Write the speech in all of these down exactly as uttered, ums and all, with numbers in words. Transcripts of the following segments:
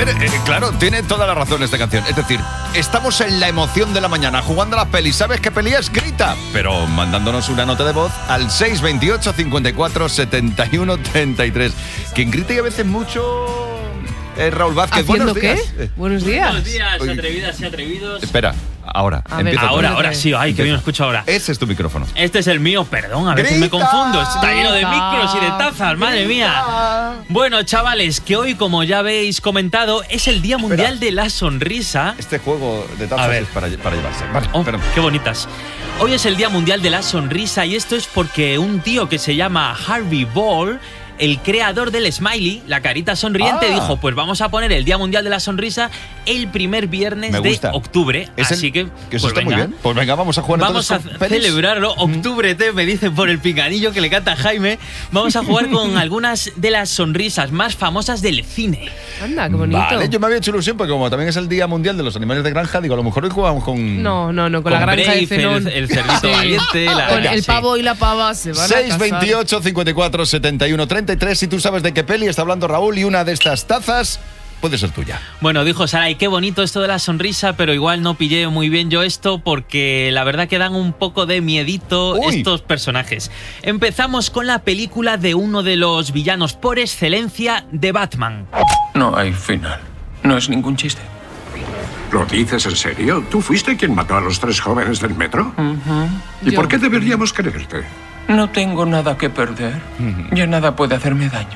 ver, eh, claro, tiene toda la razón esta canción. Es decir, estamos en la emoción de la mañana jugando a la peli. ¿Sabes qué peli es? Grita. Pero mandándonos una nota de voz al seis veintiocho, cincuenta y cuatro, setenta y uno, treinta y tres. Quien grita y a veces mucho es Raúl Vázquez. ¿Haciendo Buenos días. qué? Buenos días. Buenos días, Oye. atrevidas y atrevidos. Espera, ahora. A ver, empieza tú. Ahora, ahora sí. Ay, que bien lo escucho ahora. Ese es tu micrófono. Este es el mío, perdón, a veces me ¡Grita! confundo. Está lleno de Grita. micros y de tazas, madre mía. Bueno, chavales, que hoy, como ya habéis comentado, es el Día Mundial de la Sonrisa. Este juego de A tazas ver. es para, para llevarse. Vale, Oh, espera. qué bonitas. Hoy es el Día Mundial de la Sonrisa y esto es porque un tío que se llama Harvey Ball, el creador del smiley, la carita sonriente, Ah. dijo, pues vamos a poner el Día Mundial de la Sonrisa el primer viernes Me de gusta. octubre. Es el- Así que, que eso pues está muy venga. bien. Pues venga, vamos a jugar Vamos a entonces con pelis. celebrarlo. Octubre T, me dicen por el pinganillo que le canta Jaime. Vamos a jugar con algunas de las sonrisas más famosas del cine. Anda, qué bonito. Vale, yo me había hecho ilusión porque como también es el Día Mundial de los Animales de Granja, digo, a lo mejor hoy jugamos con... No, no, no, con, Con la granja Brave, de Zenón. el- el cerdito valiente, la- Con Venga, el sí. pavo y la pava se van a seis casar. veintiocho, cincuenta y cuatro, setenta y uno, treinta y tres. Si tú sabes de qué peli está hablando Raúl y una de estas tazas puede ser tuya. Bueno, dijo Saray, qué bonito esto de la sonrisa, pero igual no pillé muy bien yo esto porque la verdad que dan un poco de miedito Uy. estos personajes. Empezamos con la película de uno de los villanos por excelencia de Batman. No hay final. No es ningún chiste. ¿Lo dices en serio? ¿Tú fuiste quien mató a los tres jóvenes del metro? ¿Y Yo. por qué deberíamos creerte? No tengo nada que perder. Ya nada puede hacerme daño.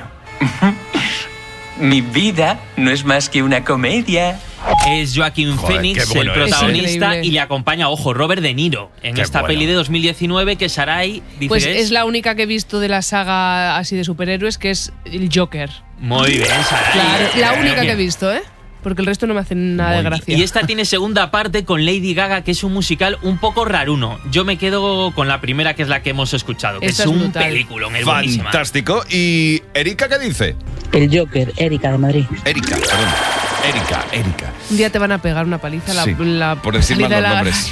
Mi vida no es más que una comedia. Es Joaquin Joder, Phoenix, qué bueno el es. protagonista, Es increíble. y le acompaña, ojo, Robert De Niro, en Qué esta bueno. peli de dos mil diecinueve que Saray dice Pues que es la única que he visto de la saga así de superhéroes, que es el Joker. Muy bien, Saray. Claro, la Muy única que he bien. visto, ¿eh? Porque el resto no me hacen nada de gracia. Y esta tiene segunda parte con Lady Gaga, que es un musical un poco raruno. Yo me quedo con la primera, que es la que hemos escuchado, que Esta es es un brutal. peliculón, es buenísima. Fantástico. ¿Y Erika qué dice? El Joker, Erika de Madrid. Erika, perdón. Erika, Erika. Un día te van a pegar una paliza la, Sí, la por decir mal salida los de la- nombres.